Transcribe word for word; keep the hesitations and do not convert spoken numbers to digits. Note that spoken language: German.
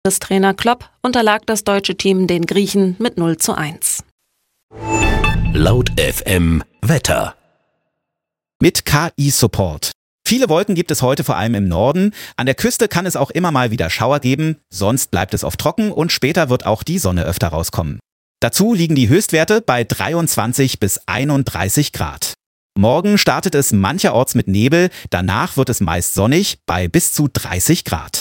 Trainer Klopp unterlag das deutsche Team den Griechen mit null zu eins. Laut F M Wetter. Mit K I-Support. Viele Wolken gibt es heute vor allem im Norden. An der Küste kann es auch immer mal wieder Schauer geben. Sonst bleibt es oft trocken und später wird auch die Sonne öfter rauskommen. Dazu liegen die Höchstwerte bei dreiundzwanzig bis einunddreißig Grad. Morgen startet es mancherorts mit Nebel. Danach wird es meist sonnig bei bis zu dreißig Grad.